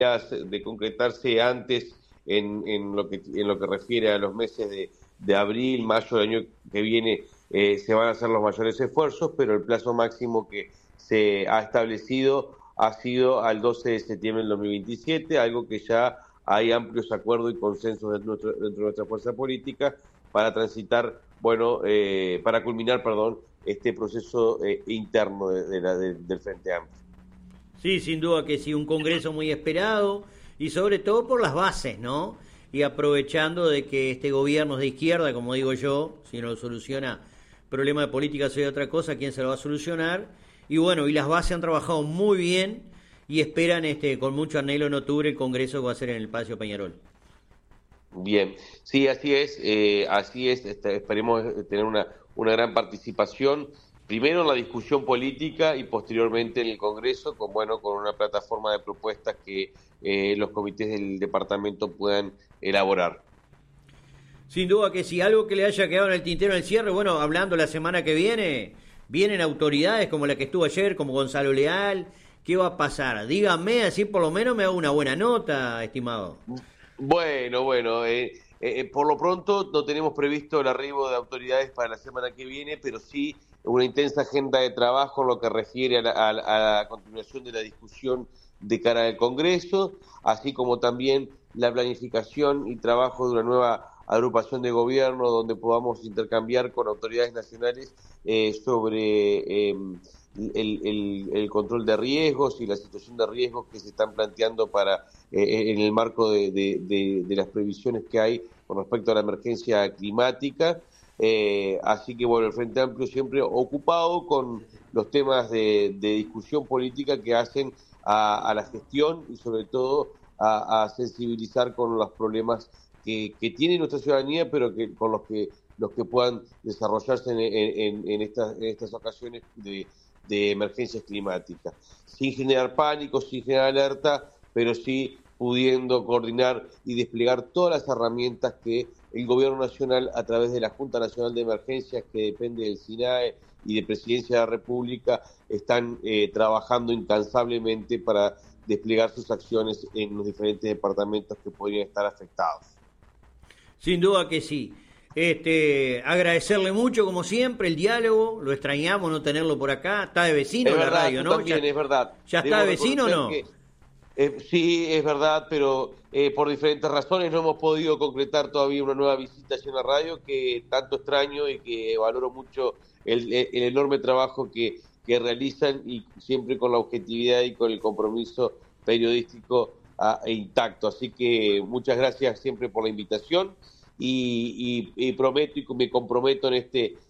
de concretarse antes en lo que refiere a los meses de abril, mayo del año que viene. Se van a hacer los mayores esfuerzos, pero el plazo máximo que se ha establecido ha sido al 12 de septiembre del 2027, algo que ya hay amplios acuerdos y consensos dentro de nuestra fuerza política para transitar, para culminar, este proceso interno del Frente Amplio. Sí, sin duda que sí, un congreso muy esperado y sobre todo por las bases, ¿no? Y aprovechando de que este gobierno es de izquierda, como digo yo, si no lo soluciona problema de política soy otra cosa, ¿quién se lo va a solucionar? Y bueno, y las bases han trabajado muy bien y esperan con mucho anhelo en octubre el congreso que va a ser en el Palacio Peñarol. Bien, sí, así es, esperemos tener una gran participación, primero en la discusión política y posteriormente en el Congreso, con una plataforma de propuestas que los comités del departamento puedan elaborar. Sin duda que si algo que le haya quedado en el tintero en el cierre, hablando la semana que vienen autoridades como la que estuvo ayer, como Gonzalo Leal, ¿qué va a pasar? Dígame, así por lo menos me hago una buena nota, estimado. Bueno, por lo pronto no tenemos previsto el arribo de autoridades para la semana que viene, pero sí una intensa agenda de trabajo en lo que refiere a la continuación de la discusión de cara al Congreso, así como también la planificación y trabajo de una nueva agrupación de gobierno donde podamos intercambiar con autoridades nacionales sobre el control de riesgos y la situación de riesgos que se están planteando en el marco de las previsiones que hay con respecto a la emergencia climática. Así que el Frente Amplio siempre ocupado con los temas de discusión política que hacen a la gestión y sobre todo a sensibilizar con los problemas que tiene nuestra ciudadanía, pero con los que puedan desarrollarse en estas ocasiones de emergencias climáticas, sin generar pánico, sin generar alerta, pero sí pudiendo coordinar y desplegar todas las herramientas que el Gobierno Nacional, a través de la Junta Nacional de Emergencias, que depende del SINAE y de Presidencia de la República, están trabajando incansablemente para desplegar sus acciones en los diferentes departamentos que podrían estar afectados. Sin duda que sí. Agradecerle mucho, como siempre, el diálogo. Lo extrañamos no tenerlo por acá. Está de vecino en la radio, ¿no? También, es verdad. ¿Ya está de vecino o no? Sí, es verdad, pero por diferentes razones no hemos podido concretar todavía una nueva visita en la radio, que tanto extraño y que valoro mucho el enorme trabajo que realizan, y siempre con la objetividad y con el compromiso periodístico intacto. Así que muchas gracias siempre por la invitación y prometo y me comprometo en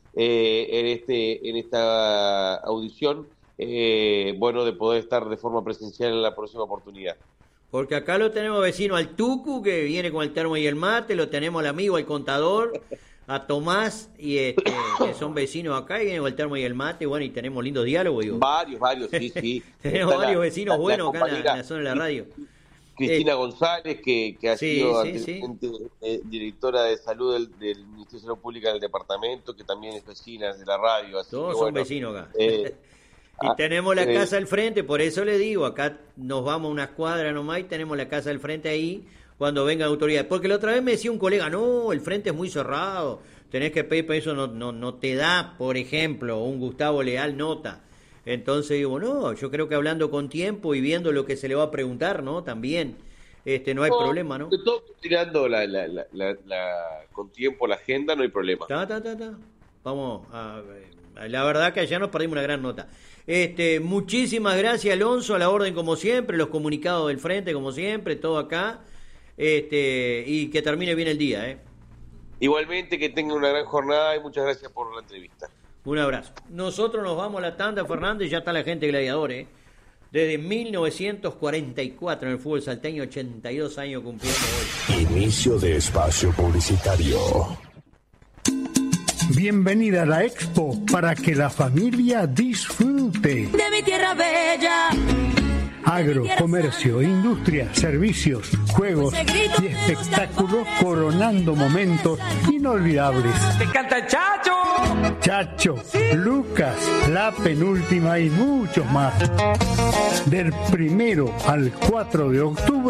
esta audición de poder estar de forma presencial en la próxima oportunidad. Porque acá lo tenemos vecino al Tucu, que viene con el termo y el mate, lo tenemos al amigo, al contador, a Tomás, y que son vecinos acá, y viene con el termo y el mate, y tenemos lindos diálogos. Digo. Varios, sí. Tenemos varios vecinos buenos acá en la zona de la radio. Cristina González, que ha sido anteriormente directora de salud del Ministerio de Salud Pública del departamento, que también es vecina de la radio. Así todos que, son vecinos acá. Y tenemos la casa al frente, por eso le digo, acá nos vamos a unas cuadras nomás y tenemos la casa al frente ahí cuando vengan autoridades. Porque la otra vez me decía un colega, no, el frente es muy cerrado, tenés que pedir, para eso no te da, por ejemplo, un Gustavo Leal nota. Entonces digo, no, yo creo que hablando con tiempo y viendo lo que se le va a preguntar, ¿no? También no hay problema, ¿no? Todo tirando con tiempo la agenda, no hay problema. Vamos la verdad que allá nos perdimos una gran nota. Muchísimas gracias, Alonso, a la orden como siempre, los comunicados del frente como siempre, todo acá, y que termine bien el día, Igualmente, que tengan una gran jornada y muchas gracias por la entrevista. Un abrazo. Nosotros nos vamos a la tanda, Fernando, y ya está la gente gladiador, Desde 1944 en el fútbol salteño, 82 años cumpliendo hoy. Inicio de espacio publicitario. Bienvenida a la Expo para que la familia disfrute de mi tierra bella. Agro, comercio, industria, servicios, juegos y espectáculos coronando momentos inolvidables. ¡Te canta el Chacho! Chacho, Lucas, La Penúltima y muchos más. Del 1 al 4 de octubre